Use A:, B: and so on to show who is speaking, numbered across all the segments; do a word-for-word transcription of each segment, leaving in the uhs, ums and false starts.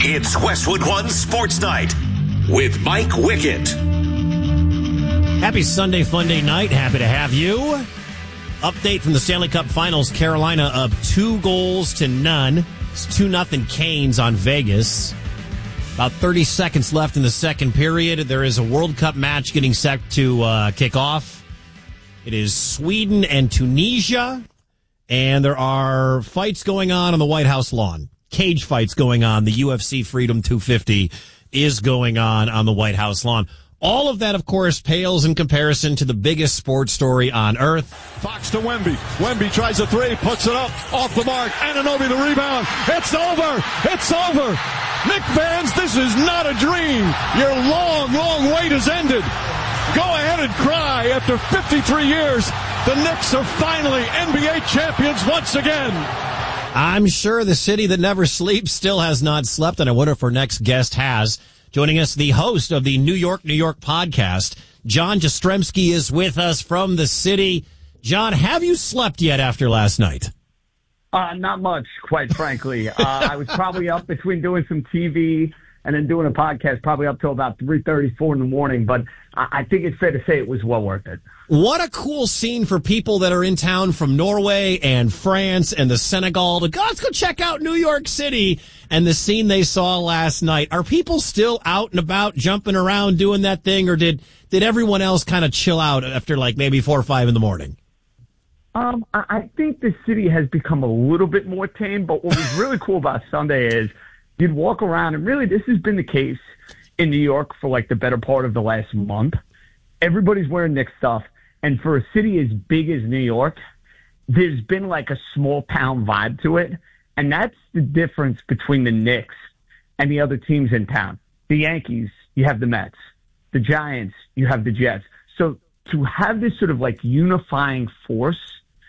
A: It's Westwood One Sports Night with Mike Wickett.
B: Happy Sunday Funday night. Happy to have you. Update from the Stanley Cup Finals. Carolina up two goals to none. It's two nothing Canes on Vegas. About thirty seconds left in the second period. There is a World Cup match getting set to uh, kick off. It is Sweden and Tunisia. And there are fights going on on the White House lawn. Cage fights going on. The U F C Freedom two fifty is going on on the White House lawn. All of that, of course, pales in comparison to the biggest sports story on earth.
C: Fox to Wemby. Wemby tries a three, puts it up, off the mark. Anunoby the rebound. It's over. It's over. Knick fans, this is not a dream. Your long, long wait has ended. Go ahead and cry. After fifty-three years, the Knicks are finally N B A champions once again.
B: I'm sure the city that never sleeps still has not slept, and I wonder if our next guest has. Joining us, the host of the New York, New York podcast, John Jastrzemski, is with us from the city. John, have you slept yet after last night?
D: Uh, not much, quite frankly. Uh, I was probably up between doing some T V and then doing a podcast, probably up till about three thirty, four in the morning. But I, I think it's fair to say it was well worth it.
B: What a cool scene for people that are in town from Norway and France and the Senegal to go, let's go check out New York City and the scene they saw last night. Are people still out and about, jumping around, doing that thing, or did, did everyone else kind of chill out after like maybe four or five in the morning?
D: Um, I, I think the city has become a little bit more tame, but what was really cool about Sunday is you'd walk around, and really this has been the case in New York for like the better part of the last month. Everybody's wearing Knicks stuff. And for a city as big as New York, there's been like a small town vibe to it. And that's the difference between the Knicks and the other teams in town. The Yankees, you have the Mets. The Giants, you have the Jets. So to have this sort of like unifying force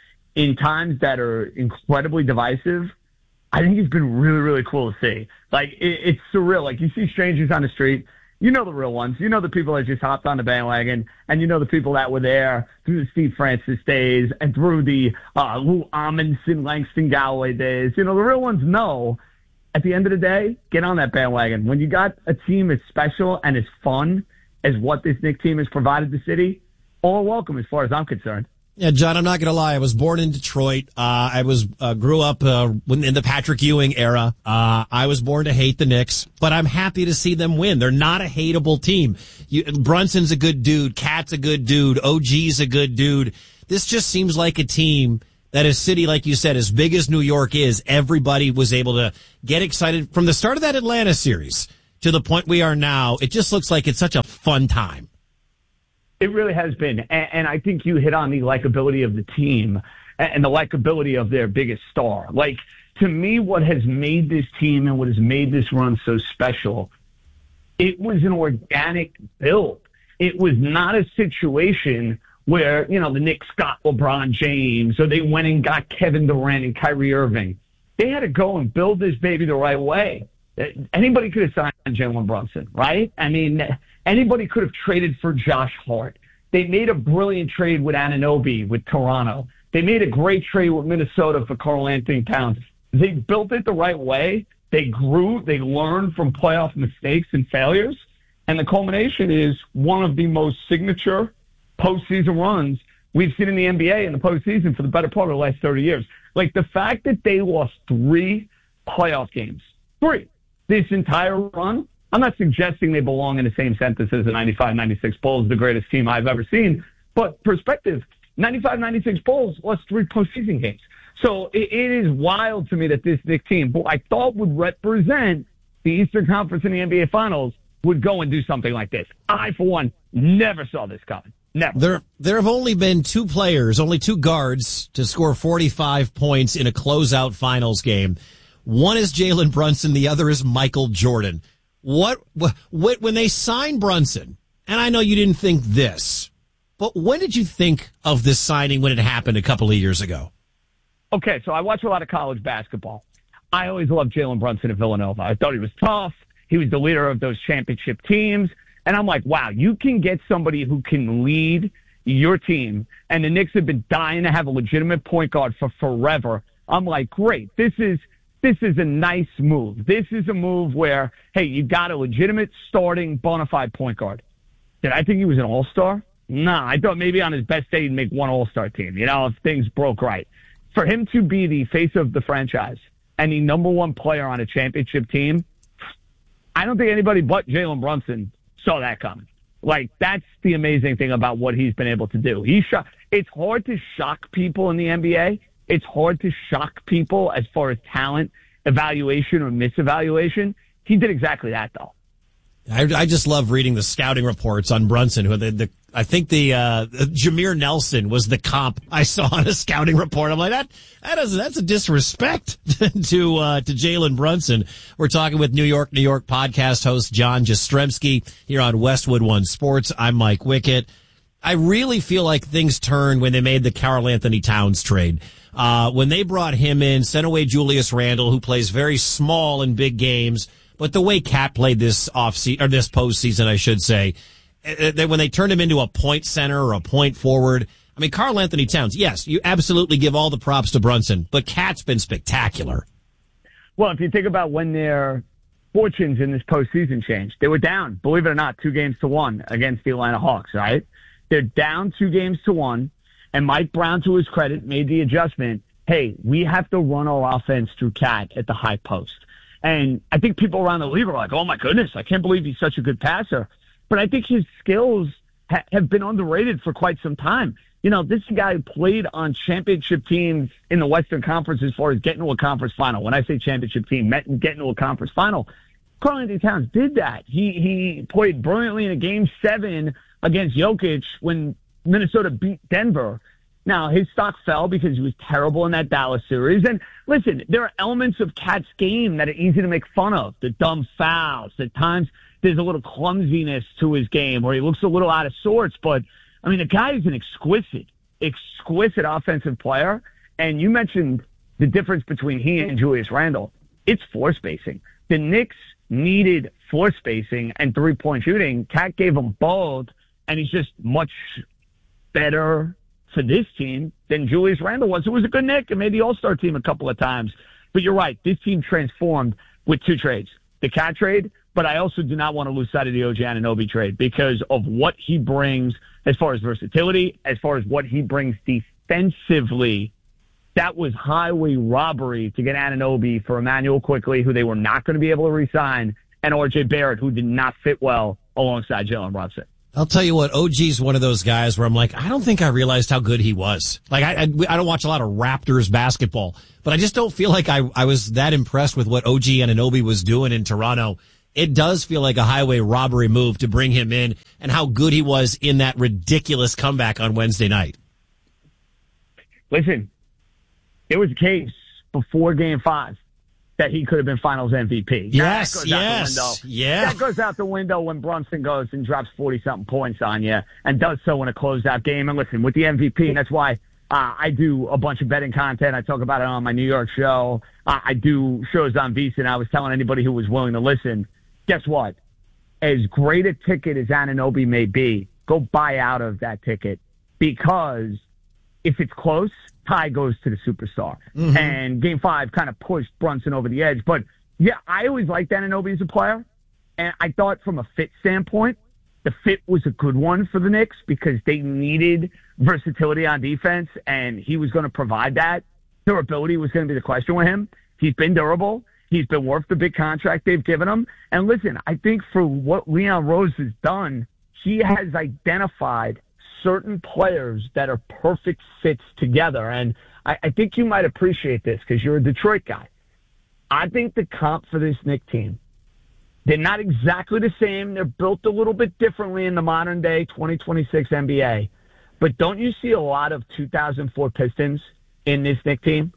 D: in times that are incredibly divisive, I think it's been really, really cool to see. Like, it, it's surreal. Like, you see strangers on the street. You know the real ones. You know the people that just hopped on the bandwagon, and you know the people that were there through the Steve Francis days and through the uh, Lou Amundsen, Langston Galloway days. You know, the real ones know at the end of the day, get on that bandwagon. When you got a team as special and as fun as what this Knicks team has provided the city, all welcome as far as I'm concerned.
B: Yeah, John, I'm not going to lie. I was born in Detroit. Uh, I was, uh, grew up, uh, in the Patrick Ewing era. Uh, I was born to hate the Knicks, but I'm happy to see them win. They're not a hateable team. You, Brunson's a good dude. Cat's a good dude. O G's a good dude. This just seems like a team that a city, like you said, as big as New York is, everybody was able to get excited from the start of that Atlanta series to the point we are now. It just looks like it's such a fun time.
D: It really has been. And, and I think you hit on the likability of the team and the likability of their biggest star. Like, to me, what has made this team and what has made this run so special, it was an organic build. It was not a situation where, you know, the Knicks got LeBron James or they went and got Kevin Durant and Kyrie Irving. They had to go and build this baby the right way. Anybody could have signed Jalen Brunson, right? I mean, anybody could have traded for Josh Hart. They made a brilliant trade with Anunoby with Toronto. They made a great trade with Minnesota for Karl Anthony Towns. They built it the right way. They grew. They learned from playoff mistakes and failures. And the culmination is one of the most signature postseason runs we've seen in the N B A in the postseason for the better part of the last thirty years. Like, the fact that they lost three playoff games, three, this entire run, I'm not suggesting they belong in the same sentence as the ninety-five ninety-six Bulls, the greatest team I've ever seen. But perspective, ninety-five ninety-six Bulls lost three postseason games. So it, it is wild to me that this Knicks team, who I thought would represent the Eastern Conference in the N B A Finals, would go and do something like this. I, for one, never saw this coming. Never.
B: There, there have only been two players, only two guards to score forty-five points in a closeout finals game. One is Jalen Brunson. The other is Michael Jordan. What, what, when they signed Brunson, and I know you didn't think this, but when did you think of this signing when it happened a couple of years ago?
D: Okay, so I watch a lot of college basketball. I always loved Jalen Brunson at Villanova. I thought he was tough. He was the leader of those championship teams. And I'm like, wow, you can get somebody who can lead your team. And the Knicks have been dying to have a legitimate point guard for forever. I'm like, great. This is this is a nice move. This is a move where, hey, you got a legitimate starting bona fide point guard. Did I think he was an all-star? Nah, I thought maybe on his best day he'd make one all-star team, you know, if things broke right. For him to be the face of the franchise and the number one player on a championship team, I don't think anybody but Jalen Brunson saw that coming. Like, that's the amazing thing about what he's been able to do. He shot. It's hard to shock people in the N B A. It's hard to shock people as far as talent evaluation or misevaluation. He did exactly that, though.
B: I, I just love reading the scouting reports on Brunson. Who the, the I think the uh, Jameer Nelson was the comp I saw on a scouting report. I'm like, that that is that's a disrespect to uh, to Jalen Brunson. We're talking with New York, New York podcast host John Jastrzemski here on Westwood One Sports. I'm Mike Wickett. I really feel like things turned when they made the Karl Anthony Towns trade. Uh, when they brought him in, sent away Julius Randle, who plays very small in big games. But the way Cat played this off season, or this postseason, I should say, when they turned him into a point center or a point forward, I mean, Karl Anthony Towns, yes, you absolutely give all the props to Brunson, but Cat's been spectacular.
D: Well, if you think about when their fortunes in this postseason changed, they were down, believe it or not, two games to one against the Atlanta Hawks, right? They're down two games to one, and Mike Brown, to his credit, made the adjustment, hey, we have to run our offense through Cat at the high post. And I think people around the league are like, oh, my goodness, I can't believe he's such a good passer. But I think his skills ha- have been underrated for quite some time. You know, this guy played on championship teams in the Western Conference as far as getting to a conference final. When I say championship team, met getting to a conference final. Karl Anthony Towns did that. He he played brilliantly in a game seven against Jokic when Minnesota beat Denver. Now, his stock fell because he was terrible in that Dallas series. And listen, there are elements of Cat's game that are easy to make fun of. The dumb fouls. At times, there's a little clumsiness to his game where he looks a little out of sorts. But, I mean, the guy is an exquisite, exquisite offensive player. And you mentioned the difference between he and Julius Randle. It's floor spacing. The Knicks needed floor spacing and three-point shooting. Cat gave them both, and he's just much better for this team than Julius Randle was. It was a good Knick and made the All-Star team a couple of times. But you're right. This team transformed with two trades. The Cat trade, but I also do not want to lose sight of the O G Anunoby trade because of what he brings as far as versatility, as far as what he brings defensively. That was highway robbery to get Anunoby for Emmanuel Quickley, who they were not going to be able to re-sign, and R J Barrett, who did not fit well alongside Jalen Brunson.
B: I'll tell you what, O G's one of those guys where I'm like, I don't think I realized how good he was. Like, I, I, I don't watch a lot of Raptors basketball, but I just don't feel like I, I was that impressed with what O G Anunoby was doing in Toronto. It does feel like a highway robbery move to bring him in and how good he was in that ridiculous comeback on Wednesday night.
D: Listen, there was a case before game five that he could have been finals M V P.
B: Yes, yes, yeah.
D: That goes out the window when Brunson goes and drops forty-something points on you and does so in a closeout game. And listen, with the M V P, and that's why uh, I do a bunch of betting content. I talk about it on my New York show. Uh, I do shows on VSiN. I was telling anybody who was willing to listen, guess what? As great a ticket as Anunoby may be, go buy out of that ticket because if it's close, tie goes to the superstar. Mm-hmm. And game five kind of pushed Brunson over the edge. But, yeah, I always liked Anunoby as a player. And I thought from a fit standpoint, the fit was a good one for the Knicks because they needed versatility on defense, and he was going to provide that. Durability was going to be the question with him. He's been durable. He's been worth the big contract they've given him. And, listen, I think for what Leon Rose has done, he has identified certain players that are perfect fits together. And I, I think you might appreciate this because you're a Detroit guy. I think the comp for this Knicks team, they're not exactly the same. They're built a little bit differently in the modern day twenty twenty-six N B A. But don't you see a lot of two thousand four Pistons in this Knicks team?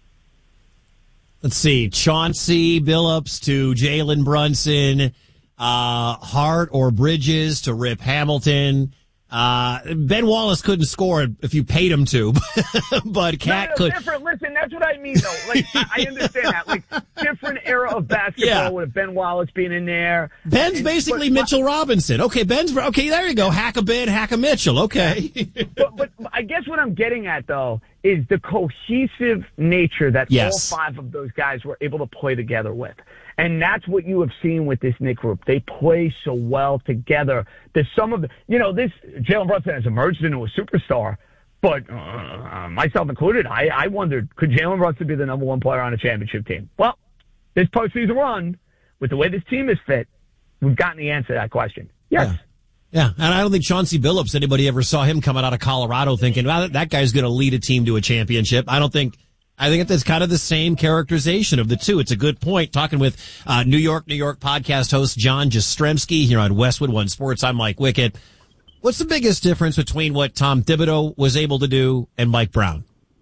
B: Let's see. Chauncey Billups to Jalen Brunson, uh, Hart or Bridges to Rip Hamilton. Uh, Ben Wallace couldn't score if you paid him to, but Cat
D: no, no,
B: could.
D: Different. Listen, that's what I mean, though. Like, I, I understand that. Like, different era of basketball yeah. with Ben Wallace being in there.
B: Ben's
D: and,
B: basically
D: but,
B: Mitchell Robinson. Okay, Ben's okay. There you go. Hack a Ben, hack a Mitchell. Okay.
D: but, but I guess what I'm getting at though is the cohesive nature that
B: yes.
D: all five of those guys were able to play together with. And that's what you have seen with this Knicks group. They play so well together. There's some of the, you know, this Jalen Brunson has emerged into a superstar, but uh, myself included, I, I wondered, could Jalen Brunson be the number one player on a championship team? Well, this postseason run, with the way this team is fit, we've gotten the answer to that question. Yes.
B: Yeah. Yeah, and I don't think Chauncey Billups, anybody ever saw him coming out of Colorado thinking, well, that guy's going to lead a team to a championship. I don't think, I think it's kind of the same characterization of the two. It's a good point. Talking with uh, New York, New York podcast host John Jastrzemski here on Westwood One Sports. I'm Mike Wickett. What's the biggest difference between what Tom Thibodeau was able to do and Mike Brown?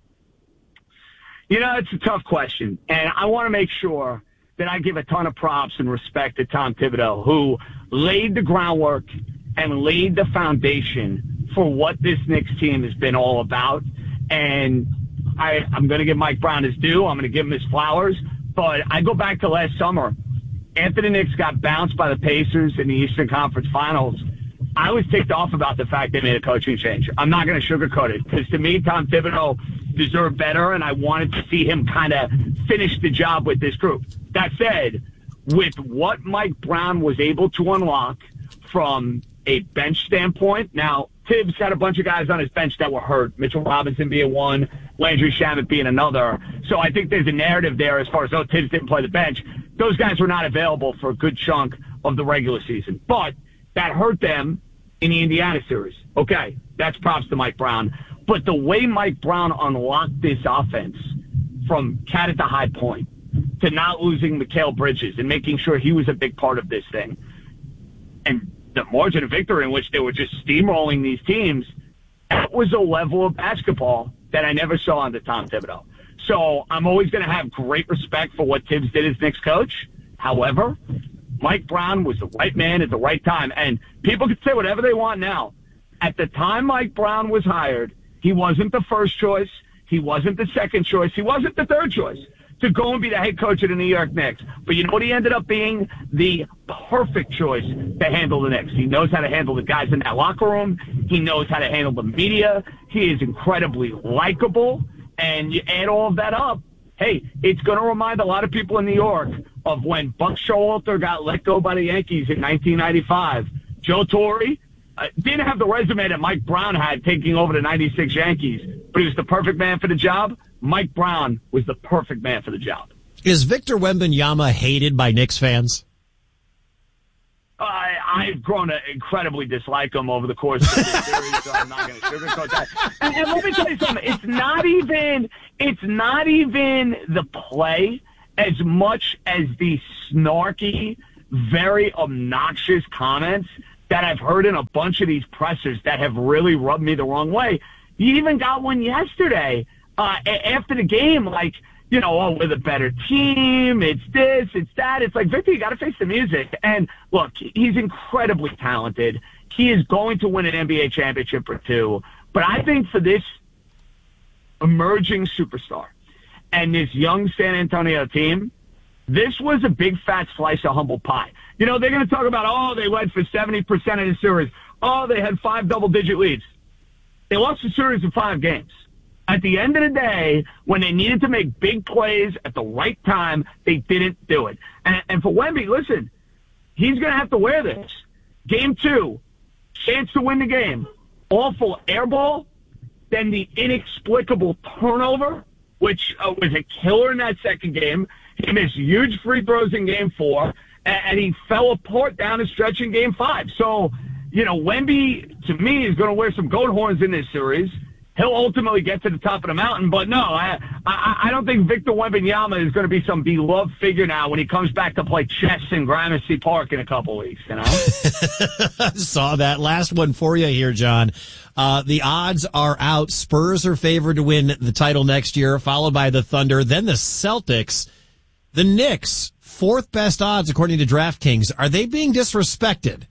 D: You know, it's a tough question, and I want to make sure that I give a ton of props and respect to Tom Thibodeau, who laid the groundwork and laid the foundation for what this Knicks team has been all about. And I, I'm going to give Mike Brown his due. I'm going to give him his flowers. But I go back to last summer. After the Knicks got bounced by the Pacers in the Eastern Conference Finals, I was ticked off about the fact they made a coaching change. I'm not going to sugarcoat it, because to me, Tom Thibodeau deserved better, and I wanted to see him kind of finish the job with this group. That said, with what Mike Brown was able to unlock from a bench standpoint. Now, Tibbs had a bunch of guys on his bench that were hurt, Mitchell Robinson being one, Landry Shamet being another. So I think there's a narrative there as far as, oh, Tibbs didn't play the bench. Those guys were not available for a good chunk of the regular season. But that hurt them in the Indiana series. Okay, that's props to Mike Brown. But the way Mike Brown unlocked this offense from cat at the high point to not losing Mikal Bridges and making sure he was a big part of this thing, and the margin of victory in which they were just steamrolling these teams, that was a level of basketball that I never saw under Tom Thibodeau. So I'm always going to have great respect for what Tibbs did as Knicks coach. However, Mike Brown was the right man at the right time. And people can say whatever they want now. At the time Mike Brown was hired, he wasn't the first choice. He wasn't the second choice. He wasn't the third choice to go and be the head coach of the New York Knicks. But you know what? He ended up being the perfect choice to handle the Knicks. He knows how to handle the guys in that locker room. He knows how to handle the media. He is incredibly likable. And you add all of that up, hey, it's going to remind a lot of people in New York of when Buck Showalter got let go by the Yankees in nineteen ninety-five. Joe Torre uh, didn't have the resume that Mike Brown had taking over the ninety-six Yankees, but he was the perfect man for the job. Mike Brown was the perfect man for the job.
B: Is Victor Wembanyama hated by Knicks fans?
D: I, I've grown to incredibly dislike him over the course of this series, so I'm not going to sugarcoat that. And, and let me tell you something. It's not even, it's not even the play as much as the snarky, very obnoxious comments that I've heard in a bunch of these pressers that have really rubbed me the wrong way. You even got one yesterday. Uh, after the game, like, you know, oh, we're the better team, it's this, it's that. It's like, Victor, you got to face the music. And, look, he's incredibly talented. He is going to win an N B A championship or two. But I think for this emerging superstar and this young San Antonio team, this was a big fat slice of humble pie. You know, they're going to talk about, oh, they led for seventy percent of the series. Oh, they had five double-digit leads. They lost the series in five games. At the end of the day, when they needed to make big plays at the right time, they didn't do it. And, and for Wemby, listen, he's going to have to wear this. Game two, chance to win the game. Awful air ball, then the inexplicable turnover, which uh, was a killer in that second game. He missed huge free throws in game four, and, and he fell apart down the stretch in game five. So, you know, Wemby, to me, is going to wear some goat horns in this series. He'll ultimately get to the top of the mountain, but no, I I, I don't think Victor Wembanyama is going to be some beloved figure now when he comes back to play chess in Gramercy Park in a couple weeks, you know?
B: Saw that. Last one for you here, John. Uh, the odds are out. Spurs are favored to win the title next year, followed by the Thunder, then the Celtics. The Knicks, fourth best odds according to DraftKings. Are they being disrespected?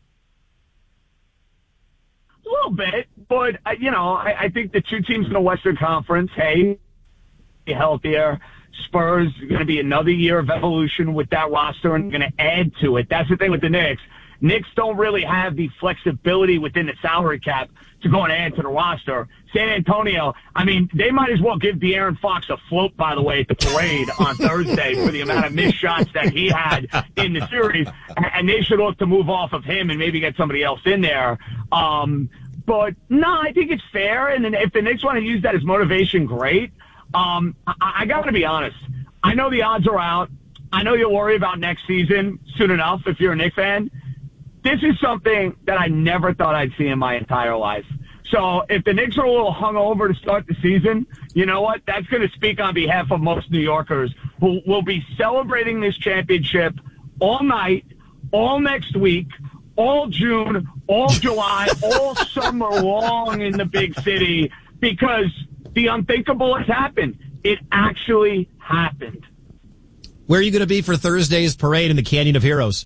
D: A little bit. But, uh, you know, I, I think the two teams in the Western Conference, hey, healthier. Spurs are going to be another year of evolution with that roster and going to add to it. That's the thing with the Knicks. Knicks don't really have the flexibility within the salary cap to go and add to the roster. San Antonio, I mean, they might as well give De'Aaron Fox a float, by the way, at the parade on Thursday for the amount of missed shots that he had in the series. And they should look to move off of him and maybe get somebody else in there. Um, but, no, I think it's fair. And then if the Knicks want to use that as motivation, great. Um, I, I got to be honest. I know the odds are out. I know you'll worry about next season soon enough if you're a Knicks fan. This is something that I never thought I'd see in my entire life. So if the Knicks are a little hungover to start the season, you know what? That's going to speak on behalf of most New Yorkers who will be celebrating this championship all night, all next week, all June, all July, all summer long in the big city because the unthinkable has happened. It actually happened.
B: Where are you going to be for Thursday's parade in the Canyon of Heroes?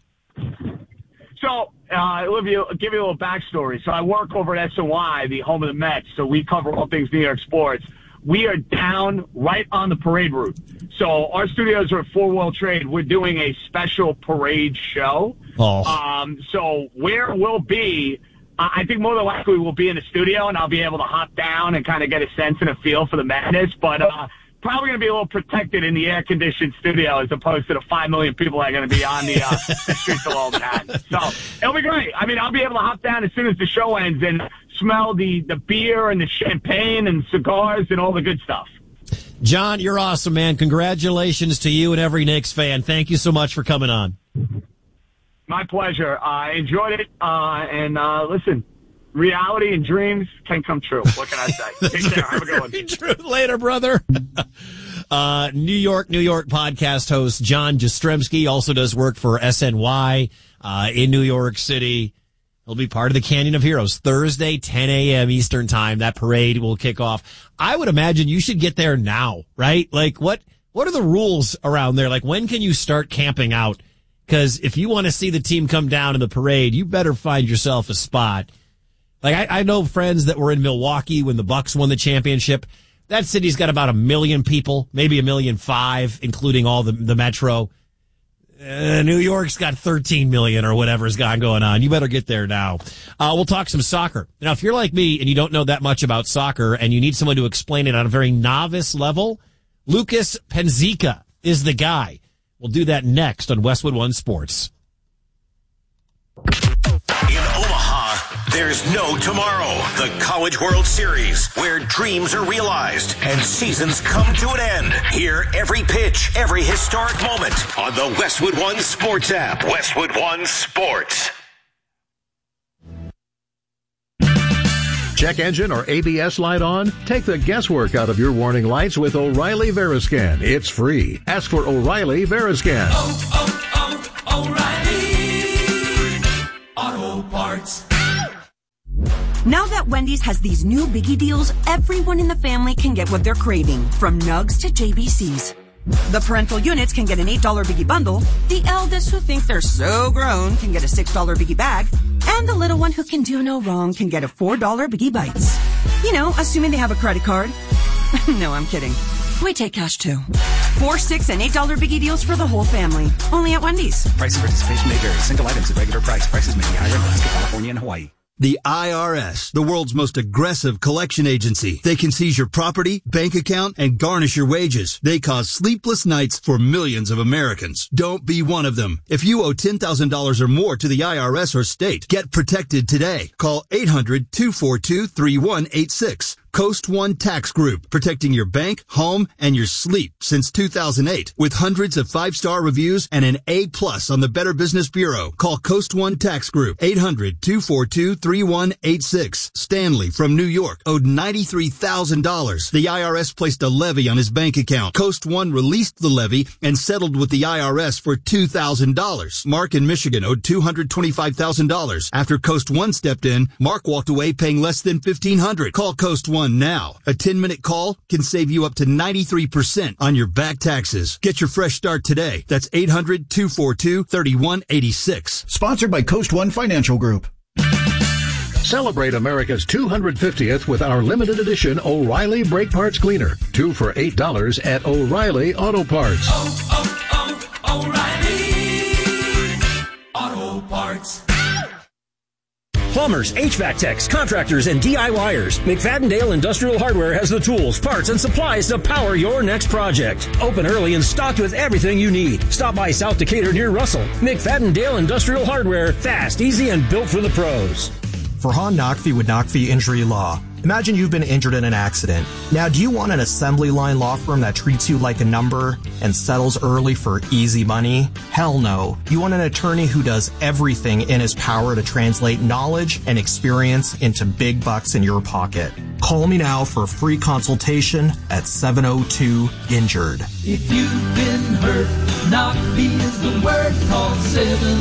D: So, uh, I'll give you, give you a little backstory. So I work over at S N Y, the home of the Mets, so we cover all things New York sports. We are down right on the parade route. So our studios are at Four World Trade. We're doing a special parade show.
B: Oh.
D: Um, so where we'll be, I think more than likely we'll be in the studio, and I'll be able to hop down and kind of get a sense and a feel for the madness. But uh, probably going to be a little protected in the air-conditioned studio as opposed to the five million people that are going to be on the, uh, the streets of Old Manhattan. So it'll be great. I mean, I'll be able to hop down as soon as the show ends and smell the, the beer and the champagne and cigars and all the good stuff.
B: John, you're awesome, man. Congratulations to you and every Knicks fan. Thank you so much for coming on.
D: My pleasure. I uh, enjoyed it. Uh, and uh, listen, reality and dreams can come true. What can I say? Take care. Have a good one.
B: True. Later, brother. uh, New York, New York podcast host John Jastrzemski also does work for S N Y uh, in New York City. He'll be part of the Canyon of Heroes Thursday, ten a.m. Eastern time. That parade will kick off. I would imagine you should get there now, right? Like, what, what are the rules around there? Like, when can you start camping out? Because if you want to see the team come down in the parade, you better find yourself a spot. Like, I, I know friends that were in Milwaukee when the Bucks won the championship. That city's got about a million people, maybe a million five, including all the, the metro. Uh, New York's got thirteen million or whatever's got going on. You better get there now. Uh, we'll talk some soccer. Now, if you're like me and you don't know that much about soccer and you need someone to explain it on a very novice level, Lucas Penzica is the guy. We'll do that next on Westwood One Sports.
A: In Omaha, there's no tomorrow. The College World Series, where dreams are realized and seasons come to an end. Hear every pitch, every historic moment on the Westwood One Sports app. Westwood One Sports.
E: Check engine or A B S light on? Take the guesswork out of your warning lights with O'Reilly Veriscan. It's free. Ask for O'Reilly Veriscan.
F: Oh, oh, oh, O'Reilly Auto Parts.
G: Now that Wendy's has these new biggie deals, everyone in the family can get what they're craving, from Nugs to J B Cs. The parental units can get an eight dollar biggie bundle, the eldest who think they're so grown can get a six dollar biggie bag, and the little one who can do no wrong can get a four dollar biggie bites. You know, assuming they have a credit card. No, I'm kidding. We take cash too. Four, six, and eight dollar biggie deals for the whole family. Only at Wendy's.
H: Price and participation may vary. Single items at regular price. Prices may be higher in Alaska, California, and Hawaii.
I: The I R S, the world's most aggressive collection agency. They can seize your property, bank account, and garnish your wages. They cause sleepless nights for millions of Americans. Don't be one of them. If you owe ten thousand dollars or more to the I R S or state, get protected today. Call eight hundred, two four two, three one eight six. Coast One Tax Group, protecting your bank, home, and your sleep since two thousand eight. With hundreds of five-star reviews and an A plus on the Better Business Bureau. Call Coast One Tax Group, eight hundred, two four two, three one eight six. Stanley from New York owed ninety-three thousand dollars. The I R S placed a levy on his bank account. Coast One released the levy and settled with the I R S for two thousand dollars. Mark in Michigan owed two hundred twenty-five thousand dollars. After Coast One stepped in, Mark walked away paying less than fifteen hundred dollars. Call Coast One now. A ten minute call can save you up to ninety-three percent on your back taxes. Get your fresh start today. That's eight hundred, two four two, three one eight six.
J: Sponsored by Coast One Financial Group.
E: Celebrate America's two hundred fiftieth with our limited edition O'Reilly Brake Parts Cleaner. Two for eight dollars at O'Reilly Auto Parts.
F: Oh, oh, oh, O'Reilly Auto Parts.
K: plumbers, H V A C techs, contractors, and D I Y ers, McFadden Dale Industrial Hardware has the tools, parts, and supplies to power your next project. Open early and stocked with everything you need. Stop by South Decatur near Russell. McFadden Dale Industrial Hardware, fast, easy, and built for the pros.
L: Farhan Naqvi with Naqvi Injury Law. Imagine you've been injured in an accident. Now, do you want an assembly line law firm that treats you like a number and settles early for easy money? Hell no. You want an attorney who does everything in his power to translate knowledge and experience into big bucks in your pocket. Call me now for a free consultation at seven oh two injured.
F: If you've been hurt, Naqvi is the word. Call seven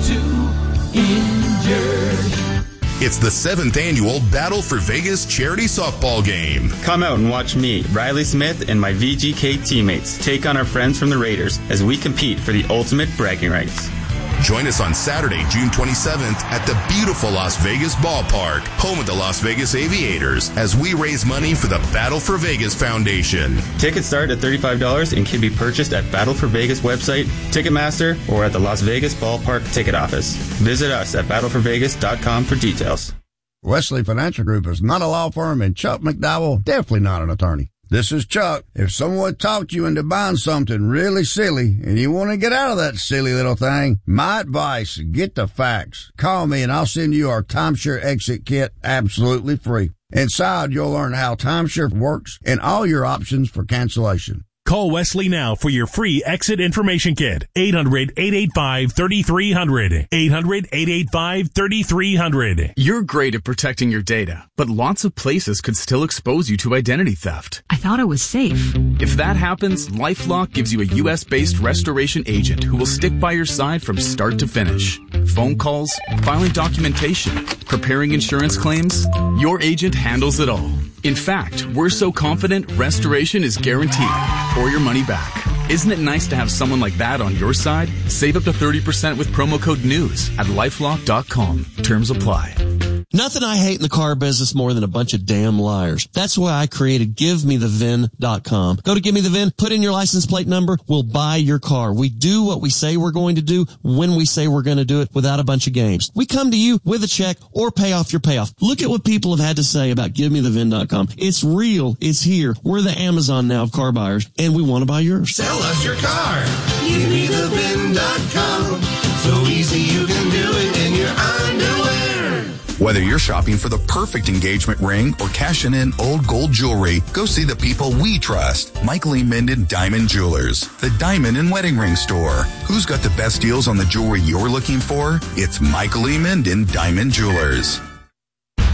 F: oh two injured.
M: It's the seventh annual Battle for Vegas charity softball game.
N: Come out and watch me, Riley Smith, and my V G K teammates take on our friends from the Raiders as we compete for the ultimate bragging rights.
M: Join us on Saturday, June twenty-seventh at the beautiful Las Vegas Ballpark, home of the Las Vegas Aviators, as we raise money for the Battle for Vegas Foundation.
N: Tickets start at thirty-five dollars and can be purchased at Battle for Vegas website, Ticketmaster, or at the Las Vegas Ballpark ticket office. Visit us at battle for vegas dot com for details.
O: Wesley Financial Group is not a law firm, and Chuck McDowell definitely not an attorney. This is Chuck. If someone talked you into buying something really silly and you want to get out of that silly little thing, my advice, get the facts. Call me and I'll send you our timeshare exit kit absolutely free. Inside, you'll learn how timeshare works and all your options for cancellation.
P: Call Wesley now for your free exit information kit. eight hundred, eight eight five, three three zero zero. eight hundred, eight eight five, three three zero zero.
Q: You're great at protecting your data, but lots of places could still expose you to identity theft.
R: I thought it was safe.
Q: If that happens, LifeLock gives you a U S-based restoration agent who will stick by your side from start to finish. Phone calls, filing documentation, preparing insurance claims, your agent handles it all. In fact, we're so confident restoration is guaranteed or your money back. Isn't it nice to have someone like that on your side? Save up to thirty percent with promo code NEWS at lifelock dot com. Terms apply.
S: Nothing I hate in the car business more than a bunch of damn liars. That's why I created give me the V I N dot com. Go to Give Me the V I N, put in your license plate number, we'll buy your car. We do what we say we're going to do when we say we're going to do it without a bunch of games. We come to you with a check or pay off your payoff. Look at what people have had to say about Give Me the V I N dot com. It's real. It's here. We're the Amazon now of car buyers, and we want to buy yours.
T: Sell us your car. Give me the V I N dot com. So easy you can do it in your underwear.
M: Whether you're shopping for the perfect engagement ring or cashing in old gold jewelry, go see the people we trust. Michael E. Minden Diamond Jewelers, the diamond and wedding ring store. Who's got the best deals on the jewelry you're looking for? It's Michael E. Minden Diamond Jewelers.